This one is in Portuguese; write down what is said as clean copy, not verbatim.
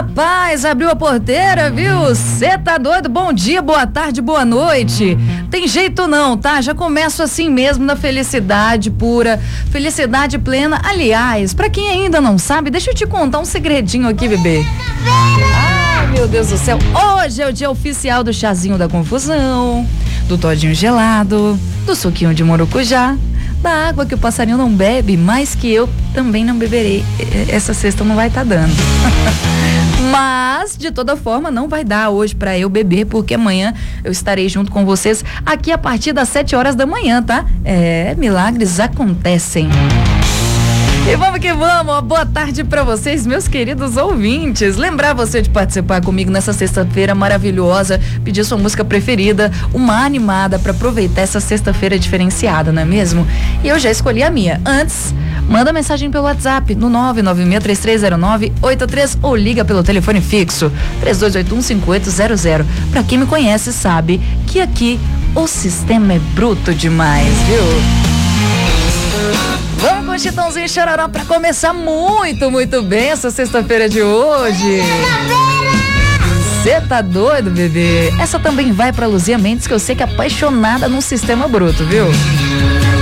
Rapaz, abriu a porteira, viu? Cê tá doido? Bom dia, boa tarde, boa noite. Tem jeito não, tá? Já começo assim mesmo, na felicidade pura, felicidade plena. Aliás, pra quem ainda não sabe, deixa eu te contar um segredinho aqui, bebê. Ai, meu Deus do céu. Hoje é o dia oficial do chazinho da confusão, do todinho gelado, do suquinho de maracujá, da água que o passarinho não bebe, mas que eu também não beberei. Essa sexta não vai estar dando. Mas, de toda forma, não vai dar hoje pra eu beber, porque amanhã eu estarei junto com vocês aqui a partir das 7 horas da manhã, tá? Milagres acontecem. E vamos que vamos, boa tarde pra vocês, meus queridos ouvintes. Lembrar você de participar comigo nessa sexta-feira maravilhosa, pedir sua música preferida, uma animada pra aproveitar essa sexta-feira diferenciada, não é mesmo? E eu já escolhi a minha. Antes, manda mensagem pelo WhatsApp no 996330983 ou liga pelo telefone fixo 32815800. Pra quem me conhece sabe que aqui o sistema é bruto demais, viu? Vamos com o Chitãozinho e Chororó pra começar muito, muito bem essa sexta-feira de hoje. Você tá doido, bebê? Essa também vai pra Luzia Mendes, que eu sei que é apaixonada num sistema bruto, viu?